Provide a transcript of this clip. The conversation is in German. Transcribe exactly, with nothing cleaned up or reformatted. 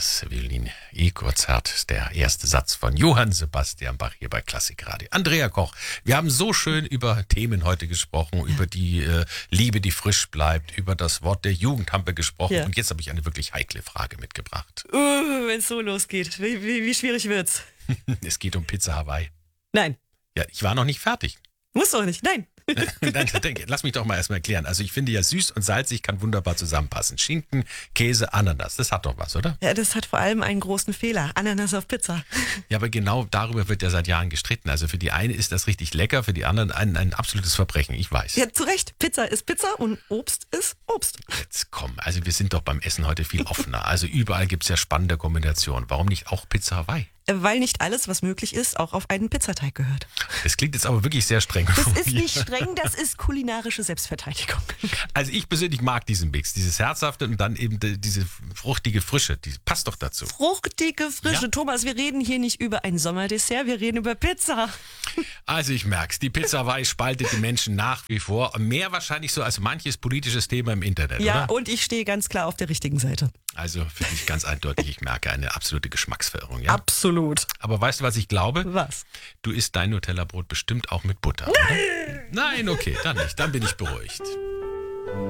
Das Violin E-Konzert, der erste Satz von Johann Sebastian Bach hier bei Klassikradio. Andrea Koch, wir haben so schön über Themen heute gesprochen, ja. über die äh, Liebe, die frisch bleibt, über das Wort der Jugend haben wir gesprochen. Ja. Und jetzt habe ich eine wirklich heikle Frage mitgebracht. Uh, wenn es so losgeht, wie, wie, wie schwierig wird's? Es geht um Pizza Hawaii. Nein. Ja, ich war noch nicht fertig. Muss doch nicht, nein. Nein, denke, lass mich doch mal erstmal erklären. Also ich finde ja, süß und salzig kann wunderbar zusammenpassen. Schinken, Käse, Ananas, das hat doch was, oder? Ja, das hat vor allem einen großen Fehler. Ananas auf Pizza. Ja, aber genau darüber wird ja seit Jahren gestritten. Also für die eine ist das richtig lecker, für die anderen ein, ein absolutes Verbrechen, ich weiß. Ja, zu Recht. Pizza ist Pizza und Obst ist Obst. Jetzt komm, also wir sind doch beim Essen heute viel offener. Also überall gibt es ja spannende Kombinationen. Warum nicht auch Pizza Hawaii? Weil nicht alles, was möglich ist, auch auf einen Pizzateig gehört. Das klingt jetzt aber wirklich sehr streng. Das ist nicht streng, das ist kulinarische Selbstverteidigung. Also ich persönlich mag diesen Mix, dieses Herzhafte und dann eben diese fruchtige Frische, die passt doch dazu. Fruchtige Frische. Ja. Thomas, wir reden hier nicht über ein Sommerdessert, wir reden über Pizza. Also ich merk's, die Pizza Hawaii spaltet die Menschen nach wie vor. Mehr wahrscheinlich so als manches politisches Thema im Internet, ja, oder? Und ich stehe ganz klar auf der richtigen Seite. Also für mich ganz eindeutig, ich merke eine absolute Geschmacksverirrung. Ja? Absolut. Aber weißt du, was ich glaube? Was? Du isst dein Nutella-Brot bestimmt auch mit Butter. Nein! Oder? Nein, okay, dann nicht. Dann bin ich beruhigt.